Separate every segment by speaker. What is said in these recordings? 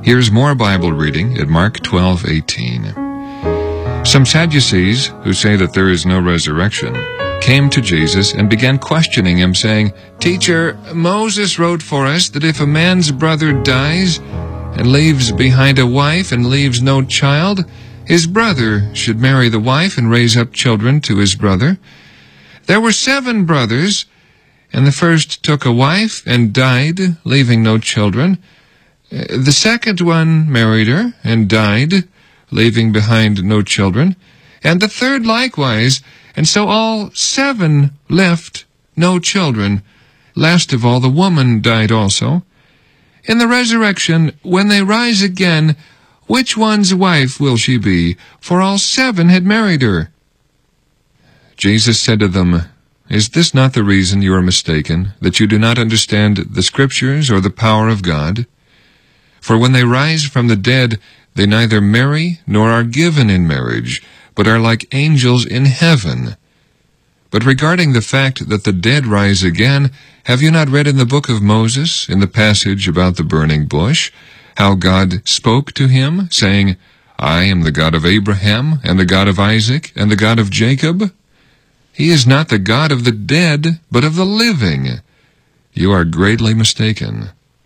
Speaker 1: Here's more Bible reading at Mark 12:18. Some Sadducees, who say that there is no resurrection, came to Jesus and began questioning him, saying, "Teacher, Moses wrote for us that if a man's brother dies and leaves behind a wife and leaves no child, his brother should marry the wife and raise up children to his brother. There were 7 brothers, and the first took a wife and died, leaving no children. The second one married her and died, leaving behind no children, and the third likewise, and so all 7 left no children. Last of all, the woman died also. In the resurrection, when they rise again, which one's wife will she be? For all 7 had married her." Jesus said to them, "Is this not the reason you are mistaken, that you do not understand the Scriptures or the power of God? For when they rise from the dead, they neither marry nor are given in marriage, but are like angels in heaven. But regarding the fact that the dead rise again, have you not read in the book of Moses, in the passage about the burning bush, how God spoke to him, saying, 'I am the God of Abraham, and the God of Isaac, and the God of Jacob'? He is not the God of the dead, but of the living. You are greatly mistaken."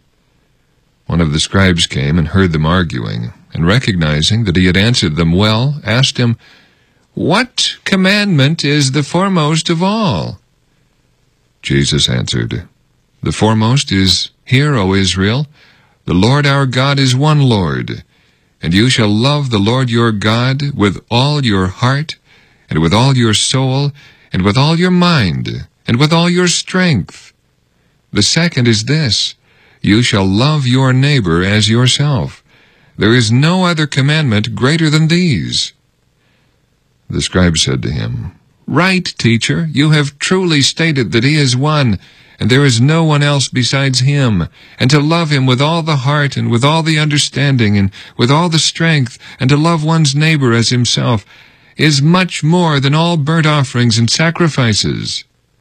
Speaker 1: One of the scribes came and heard them arguing, and recognizing that he had answered them well, asked him, "What commandment is the foremost of all?" Jesus answered, "The foremost is, 'Hear, O Israel, the Lord our God is one Lord, and you shall love the Lord your God with all your heart, and with all your soul, and with all your mind, and with all your strength. The second is this, you shall love your neighbor as yourself. There is no other commandment greater than these." The scribe said to him, "Right, teacher, you have truly stated that he is one, and there is no one else besides him, and to love him with all the heart, and with all the understanding, and with all the strength, and to love one's neighbor as himself, is much more than all burnt offerings and sacrifices."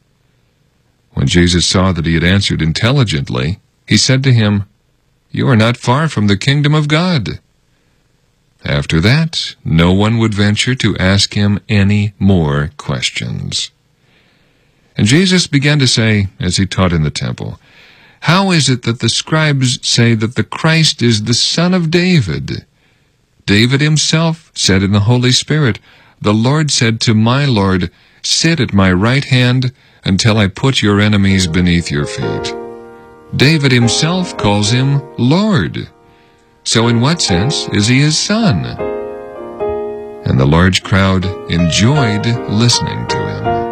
Speaker 1: When Jesus saw that he had answered intelligently, he said to him, "You are not far from the kingdom of God." After that, no one would venture to ask him any more questions. And Jesus began to say, as he taught in the temple, "How is it that the scribes say that the Christ is the son of David? David himself said in the Holy Spirit, 'The Lord said to my Lord, sit at my right hand until I put your enemies beneath your feet.' David himself calls him Lord. So in what sense is he his son?" And the large crowd enjoyed listening to